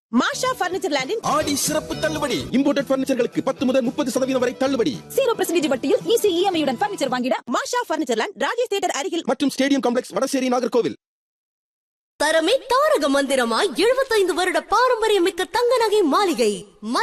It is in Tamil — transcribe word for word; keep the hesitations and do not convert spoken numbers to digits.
மாஷா பர்னிச்சர் லேண்டின் ஆடி சிறப்பு தள்ளுபடி. இம்போர்ட்டட் பர்னிச்சர்களுக்கு பத்து முதல் முப்பது சதவீதம் வரை தள்ளுபடி. ஜீரோ பர்சன்டேஜ் வட்டியில் ஈஸி இஎம்ஐயுடன் பர்னிச்சர் வாங்கிட மாஷா பர்னிச்சர் லேண்ட் ராஜேஷ் தியேட்டர் அருகில் மற்றும் ஸ்டேடியம் காம்ப்ளெக்ஸ் வடசேரி நாகர்கோவில். தரமே தாரக மந்திரமாய் எழுபத்தைந்து வருட பாரம்பரியமிக்க தங்க நகை மாளிகை.